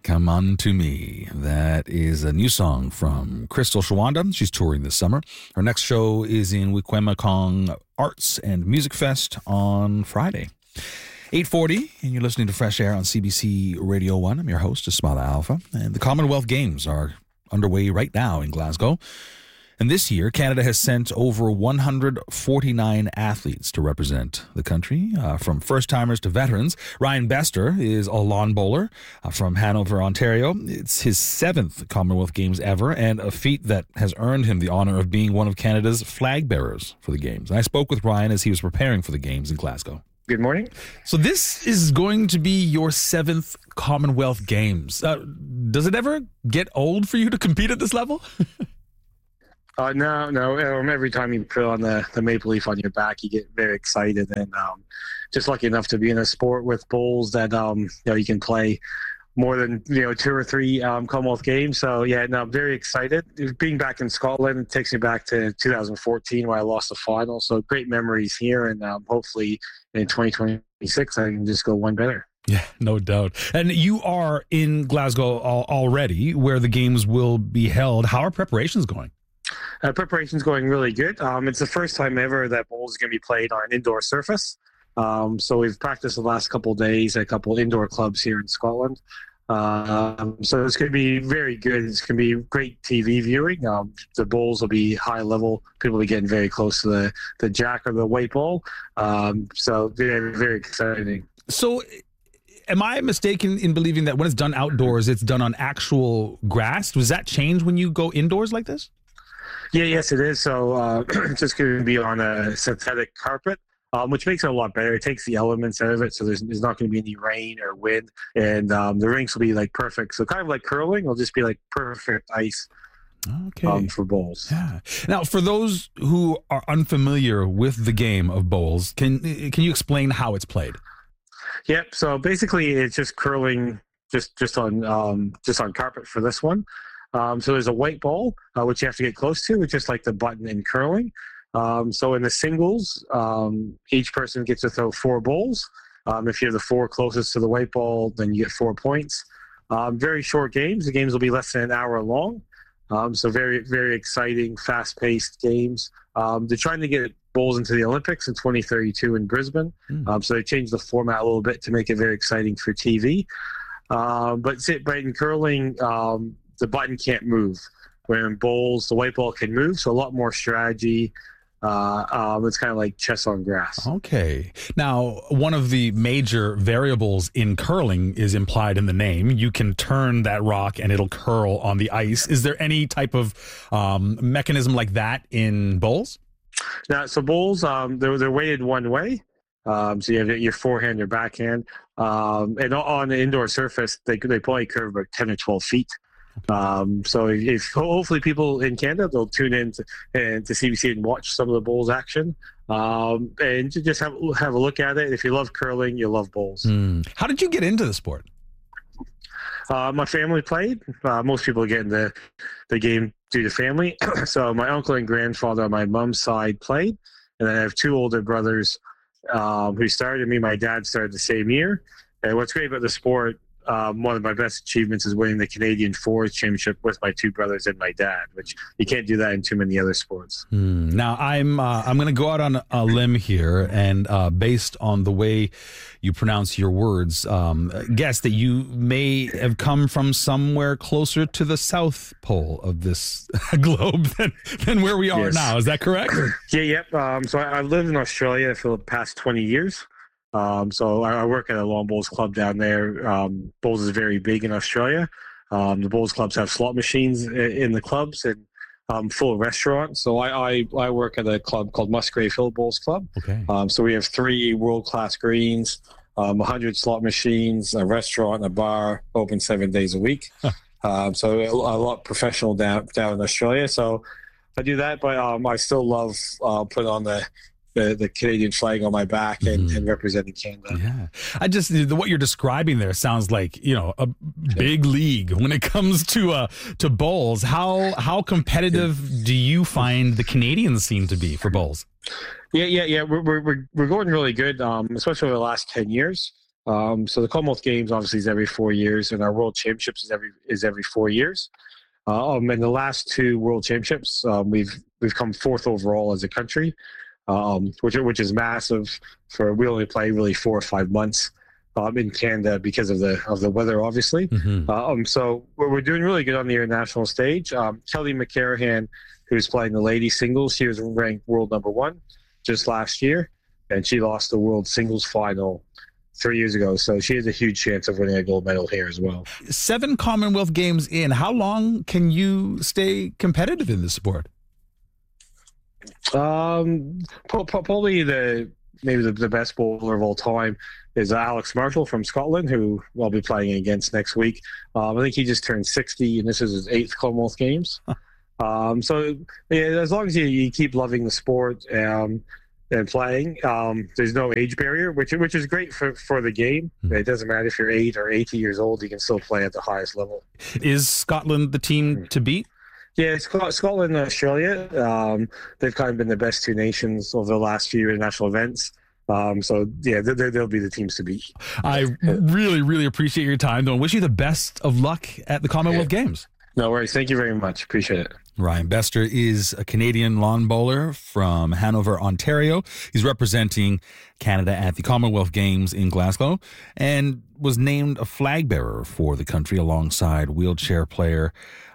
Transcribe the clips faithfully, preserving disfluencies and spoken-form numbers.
Come Unto Me. That is a new song from Crystal Shawanda. She's touring this summer. Her next show is in Wikwemekong Arts and Music Fest on Friday. eight forty, and you're listening to Fresh Air on C B C Radio one. I'm your host, Ismaila Alpha, and the Commonwealth Games are underway right now in Glasgow. And this year, Canada has sent over one hundred forty-nine athletes to represent the country, uh, from first-timers to veterans. Ryan Bester is a lawn bowler uh, from Hanover, Ontario. It's his seventh Commonwealth Games ever, and a feat that has earned him the honor of being one of Canada's flag bearers for the Games. And I spoke with Ryan as he was preparing for the Games in Glasgow. Good morning. So this is going to be your seventh Commonwealth Games. Uh, does it ever get old for you to compete at this level? Uh, no, no. Um, every time you put on the, the maple leaf on your back, you get very excited, and um, just lucky enough to be in a sport with bowls that um, you know you can play more than you know two or three um, Commonwealth Games. So yeah, no, I'm very excited. Being back in Scotland, it takes me back to two thousand fourteen where I lost the final. So great memories here, and um, hopefully in twenty twenty-six I can just go one better. Yeah, no doubt. And you are in Glasgow al- already, where the Games will be held. How are preparations going? Uh, preparation's going really good. Um, it's the first time ever that bowls is going to be played on an indoor surface. Um, so we've practiced the last couple of days at a couple indoor clubs here in Scotland. Um, so it's going to be very good. It's going to be great T V viewing. Um, the bowls will be high level. People will be getting very close to the, the jack or the white ball. Um, so very, very exciting. So am I mistaken in believing that when it's done outdoors, it's done on actual grass? Does that change when you go indoors like this? Yeah, yes, it is. So uh, it's just going to be on a synthetic carpet, um, which makes it a lot better. It takes the elements out of it, so there's, there's not going to be any rain or wind, and um, the rinks will be like perfect. So kind of like curling, it'll just be like perfect ice okay. um, for bowls. Yeah. Now, for those who are unfamiliar with the game of bowls, can can you explain how it's played? Yep. So basically, it's just curling, just just on um, just on carpet for this one. Um, so there's a white ball, uh, which you have to get close to, which is like the button in curling. Um, so in the singles, um, each person gets to throw four bowls. Um, if you're the four closest to the white ball, then you get four points. Um, very short games. The games will be less than an hour long. Um, so very, very exciting, fast-paced games. Um, they're trying to get bowls into the Olympics in twenty thirty-two in Brisbane. Mm. Um, so they changed the format a little bit to make it very exciting for T V. Um, but, but in curling, um, the button can't move. Where in bowls, the white ball can move, so a lot more strategy. Uh, um, it's kind of like chess on grass. Okay. Now, one of the major variables in curling is implied in the name. You can turn that rock and it'll curl on the ice. Is there any type of um, mechanism like that in bowls? Now, so bowls, um, they're, they're weighted one way. Um, so you have your forehand, your backhand. Um, and on the indoor surface, they, they probably curve about ten or twelve feet. Um, so if, if hopefully people in Canada, they'll tune in to, and to C B C and watch some of the bowls action, um, and just have, have a look at it. If you love curling, you'll love bowls. Mm. How did you get into the sport? Uh, my family played. Uh, most people get into the game due to family. So my uncle and grandfather on my mom's side played, and then I have two older brothers um, who started. Me, my dad started the same year. And what's great about the sport, Um, one of my best achievements is winning the Canadian Fours Championship with my two brothers and my dad, which you can't do that in too many other sports. Mm. Now, I'm uh, I'm going to go out on a limb here, and uh, based on the way you pronounce your words, um, guess that you may have come from somewhere closer to the South Pole of this globe than, than where we are yes. now. Is that correct? Yeah, yep. Um, so I, I've lived in Australia for the past twenty years. Um, so I, I work at a lawn bowls club down there. Um, bowls is very big in Australia. Um, the bowls clubs have slot machines in, in the clubs and um, full restaurants. So I, I, I work at a club called Musgrave Hill Bowls Club. Okay. Um, so we have three world-class greens, um, one hundred slot machines, a restaurant, a bar, open seven days a week. Huh. Um, so a, a lot professional down down in Australia. So I do that, but um, I still love uh, putting on the The, the Canadian flag on my back and, mm. and representing Canada. Yeah. I just, what you're describing there sounds like, you know, a big league when it comes to uh, to bowls. How how competitive do you find the Canadian scene to be for bowls? Yeah, yeah, yeah. We're we're we're going really good, um, especially over the last ten years. Um, so the Commonwealth Games obviously is every four years, and our World Championships is every is every four years. Uh, um, and the last two World Championships, um, we've we've come fourth overall as a country, um, which which is massive. For we only play really four or five months um, in Canada because of the of the weather, obviously. Mm-hmm. Uh, um, so we're, we're doing really good on the international stage. Um, Kelly McCarahan, who's playing the ladies singles, she was ranked world number one just last year, and she lost the world singles final three years ago. So she has a huge chance of winning a gold medal here as well. Seven Commonwealth Games in. How long can you stay competitive in this sport? Um, probably the maybe the, the best bowler of all time is Alex Marshall from Scotland, who I'll be playing against next week. Um, I think he just turned sixty, and this is his eighth Commonwealth Games. um, so yeah, as long as you, you keep loving the sport, um, and playing, um, there's no age barrier, which which is great for, for the game. It doesn't matter if you're eight or eighty years old; you can still play at the highest level. Is Scotland the team to beat? Yeah, Scotland and Australia. Um, they've kind of been the best two nations over the last few international events. Um, so yeah, they'll, they'll be the teams to beat. I really, really appreciate your time, though, and wish you the best of luck at the Commonwealth yeah. Games. No worries. Thank you very much. Appreciate it. Ryan Bester is a Canadian lawn bowler from Hanover, Ontario. He's representing Canada at the Commonwealth Games in Glasgow and was named a flag bearer for the country alongside wheelchair player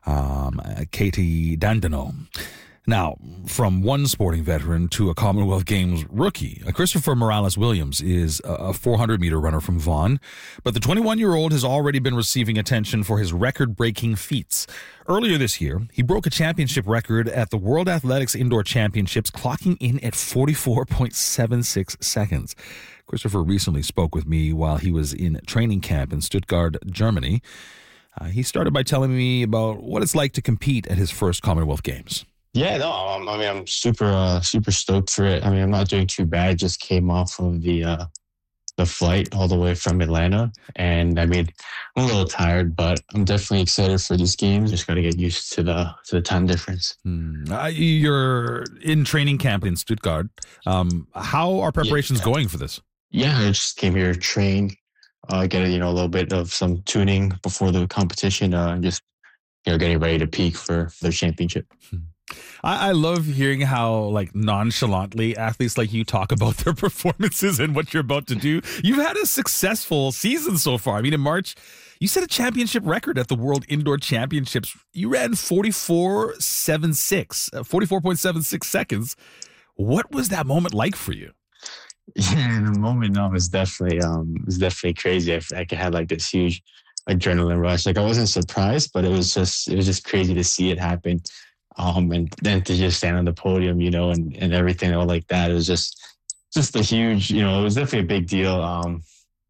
um, Katie Dandino. Now, from one sporting veteran to a Commonwealth Games rookie, Christopher Morales-Williams is a four hundred meter runner from Vaughan, but the twenty-one-year-old has already been receiving attention for his record-breaking feats. Earlier this year, he broke a championship record at the World Athletics Indoor Championships, clocking in at forty-four point seven six seconds. Christopher recently spoke with me while he was in training camp in Stuttgart, Germany. Uh, he started by telling me about what it's like to compete at his first Commonwealth Games. Yeah, no, um, I mean, I'm super, uh, super stoked for it. I mean, I'm not doing too bad. Just came off of the, uh, the flight all the way from Atlanta. And I mean, I'm a little tired, but I'm definitely excited for these games. Just got to get used to the, to the time difference. Hmm. Uh, you're in training camp in Stuttgart. Um, how are preparations yeah. going for this? Yeah, I just came here to train, uh, get, you know, a little bit of some tuning before the competition, uh, and just, you know, getting ready to peak for, for the championship. Hmm. I, I love hearing how like nonchalantly athletes like you talk about their performances and what you're about to do. You've had a successful season so far. I mean, in March, you set a championship record at the World Indoor Championships. You ran forty-four point seven six, forty-four point seven six seconds. What was that moment like for you? Yeah, the moment no, was definitely um, it was definitely crazy. I, I had like this huge adrenaline rush. Like I wasn't surprised, but it was just it was just crazy to see it happen. Um, and then to just stand on the podium, you know, and, and everything all like that. It was just, just a huge, you know, it was definitely a big deal. Um,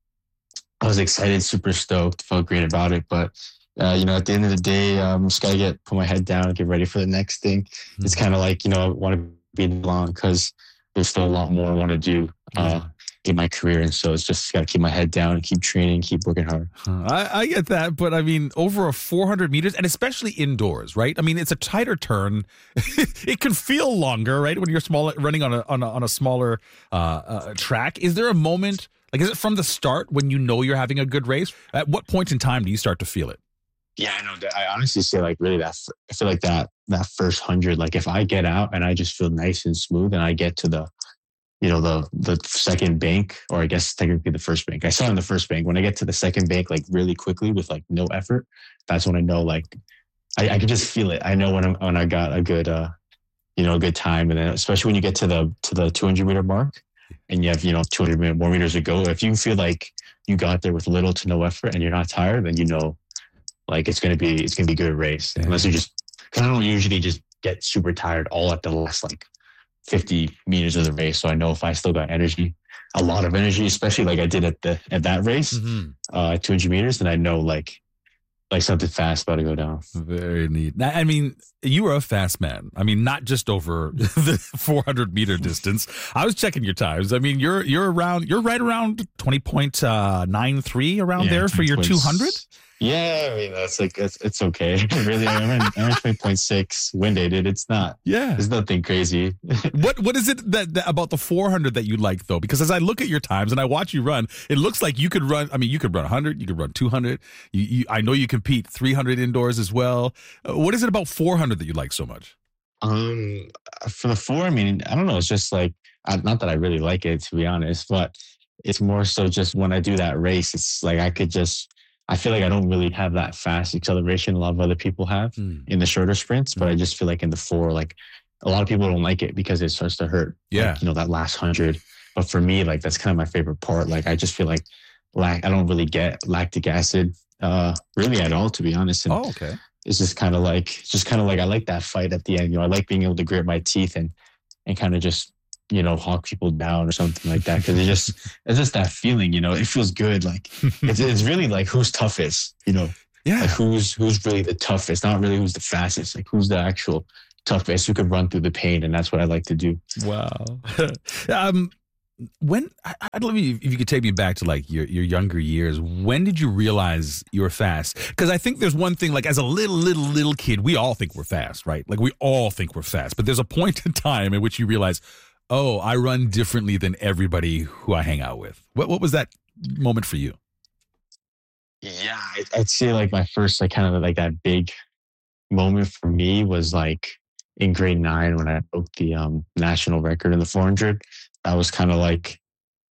I was excited, super stoked, felt great about it. But, uh, you know, at the end of the day, um, just got to get, put my head down and get ready for the next thing. Mm-hmm. It's kind of like, you know, I want to be long because there's still a lot more I want to do. Uh, mm-hmm. in my career, and so it's just got to keep my head down and keep training, keep working hard. I, I get that, but I mean, over a four hundred meters, and especially indoors, right? I mean, it's a tighter turn. It can feel longer, right, when you're small, running on a on a, on a smaller uh, uh, track. Is there a moment, like, is it from the start when you know you're having a good race? At what point in time do you start to feel it? Yeah, I know. I honestly say, like, really, that I feel like that that first hundred, like, if I get out and I just feel nice and smooth, and I get to the you know, the the second bank, or I guess technically the first bank. I saw in the first bank. When I get to the second bank, like really quickly with like no effort, that's when I know, like, I, I can just feel it. I know when I'm, when I got a good, uh, you know, a good time. And then especially when you get to the, to the two hundred meter mark and you have, you know, two hundred more meters to go. If you feel like you got there with little to no effort and you're not tired, then you know, like, it's going to be, it's going to be a good race. Yeah. Unless you just, cause I don't usually just get super tired all at the last, like, fifty meters of the race. So I know if I still got energy, a lot of energy, especially like I did at the at that race, mm-hmm. uh, two hundred meters, then I know like like something fast about to go down. Very neat. Now, I mean, you were a fast man. I mean, not just over the four hundred meter distance. I was checking your times. I mean, you're you're around, you're right around twenty point nine three around yeah, there for your two hundred. Yeah, I mean that's like it's it's okay. Really, I ran I ran twenty point six wind aided. It's not. Yeah. It's nothing crazy. What what is it that, that about the four hundred that you like though? Because as I look at your times and I watch you run, it looks like you could run. I mean, you could run one hundred, you could run two hundred. You, you I know you compete three hundred indoors as well. Uh, what is it about four hundred that you like so much? Um, for the four, I mean, I don't know. It's just like I, not that I really like it to be honest, but it's more so just when I do that race, it's like I could just. I feel like I don't really have that fast acceleration a lot of other people have mm. in the shorter sprints, but mm. I just feel like in the four, like a lot of people don't like it because it starts to hurt. Yeah. Like, you know, that last hundred. But for me, like that's kind of my favorite part. Like I just feel like lac I don't really get lactic acid uh really at all, to be honest. And oh, okay. It's just kind of like just kind of like I like that fight at the end. You know, I like being able to grit my teeth and and kind of just you know, hawk people down or something like that. Because it just, it's just that feeling, you know, it feels good. Like it's, it's really like who's toughest, you know, yeah, like who's, who's really the toughest, not really who's the fastest, like who's the actual toughest who could run through the pain. And that's what I like to do. Wow. um, when I, I'd love you if you could take me back to like your, your younger years. When did you realize you were fast? Because I think there's one thing, like as a little, little, little kid, we all think we're fast, right? Like we all think we're fast, but there's a point in time in which you realize, oh, I run differently than everybody who I hang out with. What what was that moment for you? Yeah, I'd say like my first like kind of like that big moment for me was like in grade nine when I broke the um, national record in the four hundred. That was kind of like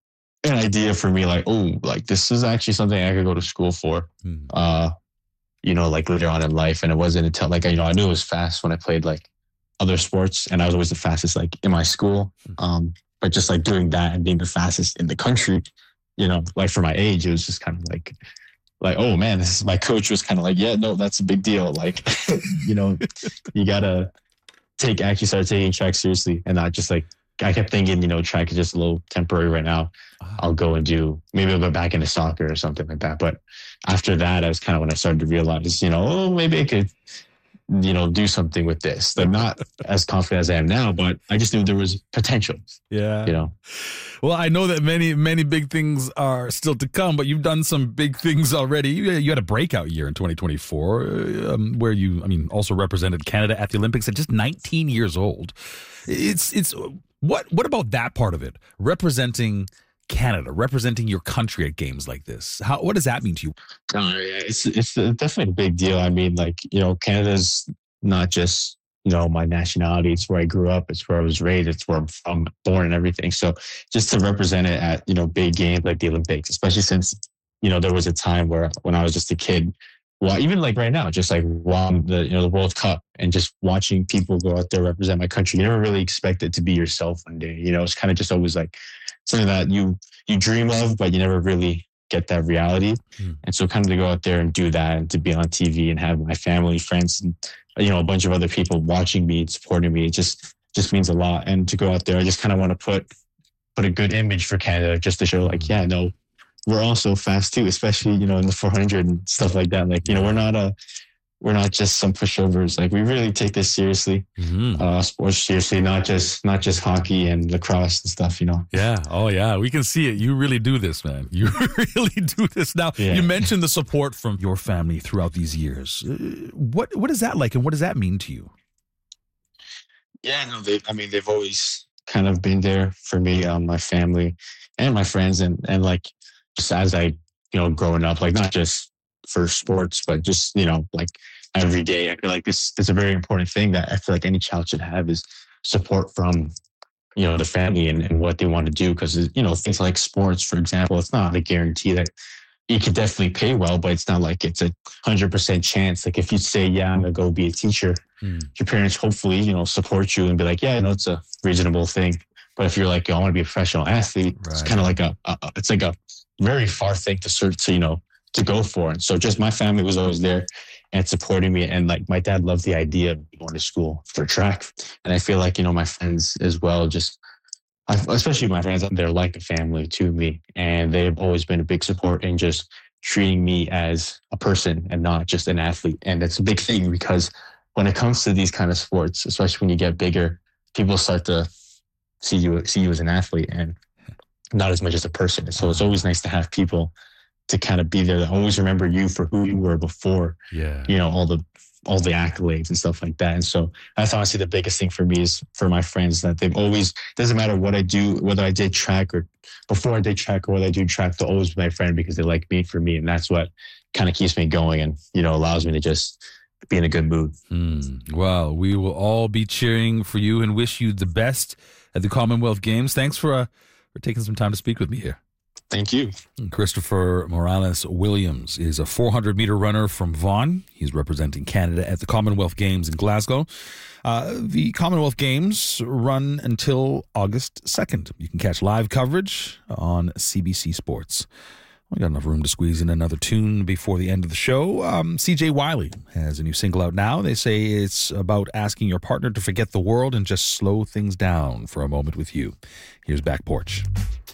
an idea for me, like, oh, like this is actually something I could go to school for. Hmm. Uh, you know, like later on in life. And it wasn't until like, you know, I knew it was fast when I played like other sports, and I was always the fastest like in my school. Um, but just like doing that and being the fastest in the country, you know, like for my age, it was just kind of like, like, oh man, this is my coach was kind of like, yeah, no, that's a big deal. Like, you know, you gotta take, actually start taking track seriously and not just like, I kept thinking, you know, track is just a little temporary right now. I'll go and do, maybe I'll go back into soccer or something like that. But after that, I was kind of when I started to realize, you know, oh, maybe I could, you know, do something with this. I'm not as confident as I am now, but I just knew there was potential. Yeah. You know? Well, I know that many, many big things are still to come, but you've done some big things already. You, you had a breakout year in twenty twenty-four, um, where you, I mean, also represented Canada at the Olympics at just nineteen years old. It's, it's, what, what about that part of it? Representing Canada, representing your country at games like this. How, what does that mean to you? Uh, yeah, it's it's definitely a big deal. I mean, like, you know, Canada's not just, you know, my nationality. It's where I grew up. It's where I was raised. It's where I'm from, born and everything. So just to represent it at, you know, big games like the Olympics, especially since, you know, there was a time where when I was just a kid, well, even like right now, just like while the, you know, the World Cup and just watching people go out there represent my country, you never really expect it to be yourself one day. You know, it's kind of just always like something that you, you dream of, but you never really get that reality. Mm. And so kind of to go out there and do that and to be on T V and have my family, friends, and, you know, a bunch of other people watching me and supporting me, it just, just means a lot. And to go out there, I just kind of want to put, put a good image for Canada just to show like, yeah, no, we're also fast too, especially, you know, in the four hundred and stuff like that. Like, you know, we're not a, we're not just some pushovers. Like we really take this seriously, mm-hmm. uh, sports seriously, not just, not just hockey and lacrosse and stuff, you know? Yeah. Oh yeah. We can see it. You really do this, man. You really do this. Now yeah. You mentioned the support from your family throughout these years. What, what is that like? And what does that mean to you? Yeah, no, they, I mean, they've always kind of been there for me, um, my family and my friends. And, and like, just as I, you know, growing up, like not just for sports, but just, you know, like every day, I feel like this, this is a very important thing that I feel like any child should have is support from, you know, the family and, and what they want to do. Cause, you know, things like sports, for example, it's not a guarantee that you could definitely pay well, but it's not like it's a hundred percent chance. Like if you say, yeah, I'm going to go be a teacher, mm. your parents hopefully, you know, support you and be like, yeah, no, it's a reasonable thing. But if you're like, I want to be a professional athlete, right. It's kind of like a, a, it's like a very far thing to search, to, you know, to go for. And so just my family was always there and supporting me. And like my dad loved the idea of going to school for track. And I feel like, you know, my friends as well, just, especially my friends, they're like a family to me. And they've always been a big support in just treating me as a person and not just an athlete. And that's a big thing because when it comes to these kind of sports, especially when you get bigger, people start to see you, see you as an athlete and not as much as a person. So it's always nice to have people to kind of be there. They always remember you for who you were before, Yeah. you know, all the all the accolades and stuff like that. And so that's honestly the biggest thing for me is for my friends that they've always, doesn't matter what I do, whether I did track or before I did track or whether I do track, they'll always be my friend because they like me for me. And that's what kind of keeps me going and, you know, allows me to just be in a good mood. Mm. Well, we will all be cheering for you and wish you the best at the Commonwealth Games. Thanks for, uh, for taking some time to speak with me here. Thank you. Christopher Morales Williams is a four hundred meter runner from Vaughan. He's representing Canada at the Commonwealth Games in Glasgow. Uh, the Commonwealth Games run until August second. You can catch live coverage on C B C Sports. We got enough room to squeeze in another tune before the end of the show. Um, C J Wiley has a new single out now. They say it's about asking your partner to forget the world and just slow things down for a moment with you. Here's Back Porch.